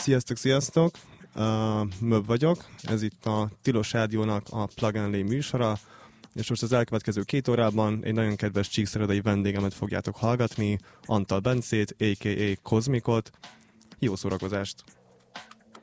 Sziasztok! Möb vagyok, ez itt a Tilos Rádiónak a Plug and Lay műsora, és most az elkövetkező 2 órában egy nagyon kedves csíkszeredai vendégemet fogjátok hallgatni, Antal Bencét, a.k.a. Kozmikot. Jó szórakozást!